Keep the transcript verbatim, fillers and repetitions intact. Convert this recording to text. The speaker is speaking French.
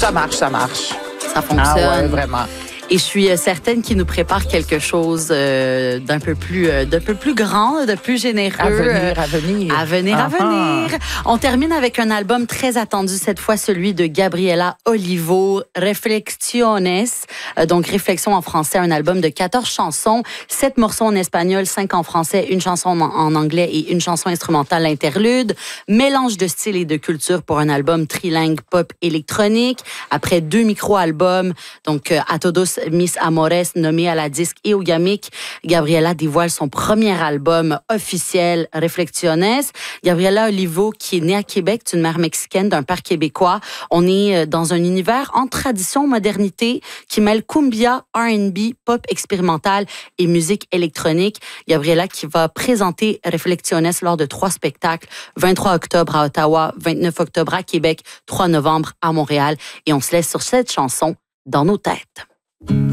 Ça marche, ça marche. Ça fonctionne. Ah ouais, vraiment. Et je suis certaine qu'il nous prépare quelque chose euh, d'un peu plus, euh, d'un peu plus grand, de plus généreux. À venir, à venir. À venir, à venir. On termine avec un album très attendu, cette fois celui de Gabriela Olivo, Reflexiones. Euh, donc, Réflexion en français, un album de quatorze chansons, sept morceaux en espagnol, cinq en français, une chanson en, en anglais et une chanson instrumentale interlude. Mélange de style et de culture pour un album trilingue pop électronique. Après deux micro-albums, donc euh, A Todos Mis Amores, nommé à la disque et au gamic, Gabriela dévoile son premier album officiel, Reflexiones. Gabriela Olivo, qui est née à Québec, d'une mère mexicaine, d'un père québécois. On est dans un univers en tradition, modernité, qui mêle cumbia, R and B, pop expérimental et musique électronique. Gabriela qui va présenter Reflexiones lors de trois spectacles, vingt-trois octobre à Ottawa, vingt-neuf octobre à Québec, trois novembre à Montréal. Et on se laisse sur cette chanson dans nos têtes.